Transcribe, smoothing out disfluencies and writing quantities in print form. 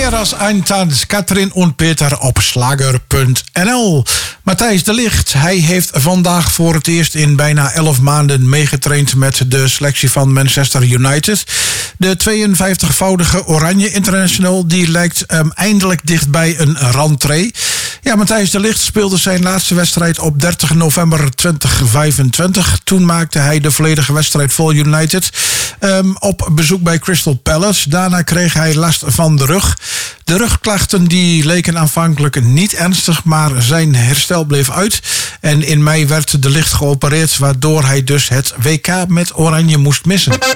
Meer als ein Tanz, Katrien en Peter op Slager.nl. Matthijs de Ligt, hij heeft vandaag voor het eerst in bijna 11 maanden meegetraind met de selectie van Manchester United. De 52-voudige Oranje International die lijkt eindelijk dichtbij een rentree. Ja, Matthijs de Ligt speelde zijn laatste wedstrijd op 30 november 2025. Toen maakte hij de volledige wedstrijd voor United op bezoek bij Crystal Palace. Daarna kreeg hij last van de rug. De rugklachten die leken aanvankelijk niet ernstig, maar zijn herstel bleef uit. En in mei werd de Ligt geopereerd, waardoor hij dus het WK met Oranje moest missen.